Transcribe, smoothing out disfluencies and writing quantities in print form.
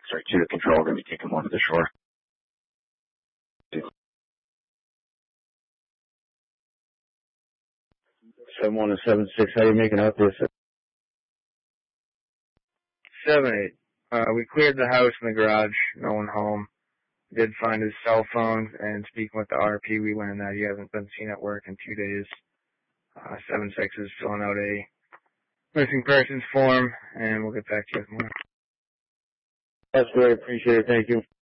sorry, 2 to control. We're going to be taking 1 to the shore. 7-1 and 7-6, how you making out there, sir? 7-8. We cleared the house and the garage. No one home. Did find his cell phone, and speaking with the RP, we learned that he hasn't been seen at work in 2 days. 7-6 is filling out a missing persons form, and we'll get back to you tomorrow. That's very appreciated. Thank you.